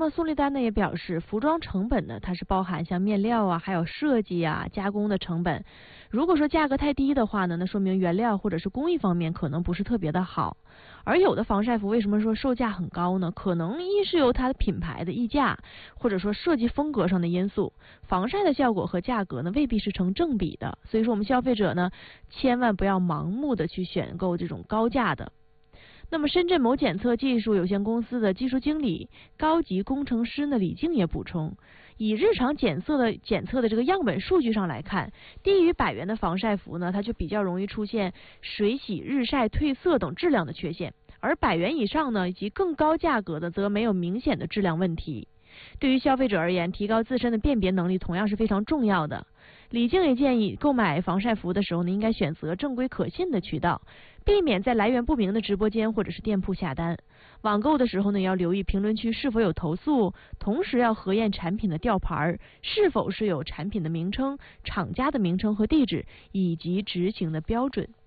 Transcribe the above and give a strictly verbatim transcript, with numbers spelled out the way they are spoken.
呢，宋丽丹呢也表示，服装成本呢，它是包含像面料啊，还有设计啊、加工的成本。如果说价格太低的话呢，那说明原料或者是工艺方面可能不是特别的好。而有的防晒服为什么说售价很高呢？可能一是由它的品牌的溢价，或者说设计风格上的因素，防晒的效果和价格呢未必是成正比的。所以说我们消费者呢，千万不要盲目的去选购这种高价的。那么，深圳某检测技术有限公司的技术经理、高级工程师呢李静也补充，以日常检测的检测的这个样本数据上来看，低于百元的防晒服呢，它就比较容易出现水洗、日晒、褪色等质量的缺陷，而百元以上呢，以及更高价格的则没有明显的质量问题。对于消费者而言，提高自身的辨别能力同样是非常重要的。李静也建议购买防晒服的时候呢，应该选择正规可信的渠道，避免在来源不明的直播间或者是店铺下单。网购的时候呢，要留意评论区是否有投诉，同时要核验产品的吊牌是否是有产品的名称、厂家的名称和地址以及执行的标准。